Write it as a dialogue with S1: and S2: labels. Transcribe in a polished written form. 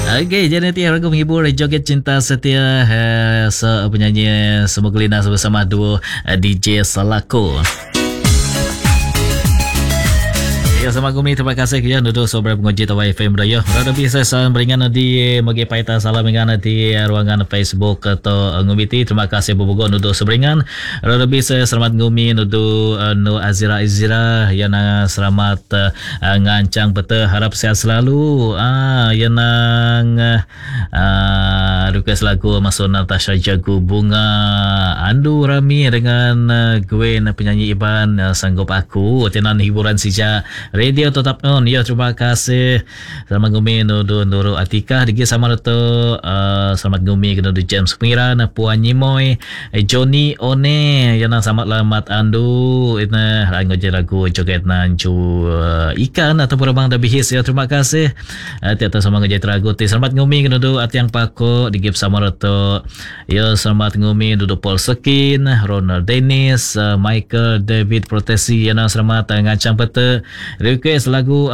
S1: Okey, jadi nanti lagu menghibur Joget Cinta Setia penyanyi Semogelina bersama duo DJ Salako. Ya, sama kami terima kasih ya untuk sobat pengunci Tawa FM Raya. Rada bisa beringan di magi paita salam dengan di ruangan Facebook atau ngumiti. Terima kasih bobogo untuk seberingan. Rada bisa selamat ngumi untuk no Azira yana selamat ngancang peta harap sehat selalu. Yang request lagu masuk Natasha Jagu Bunga Andu Rami dengan Gwen penyanyi Iban Sanggup Aku. Tenan hiburan sejak radio tetap on. Ya, terima kasih. Selamat ngumi untuk Nurul Atika digi sama tu selamat ngumi untuk James Miran, Puan Nyimoy, Johnny One yang selamat andu ina lagu joget nancu ikan atau perabang dah bihis. Ya, terima kasih. Tiada sama ngejai teraguti. Selamat ngumi untuk Atiang Pako digi sama tu. Ya, selamat ngumi untuk Paul Sekin, Ronald Dennis, Michael David Protesi yang selamat ngacang peta. Request lagu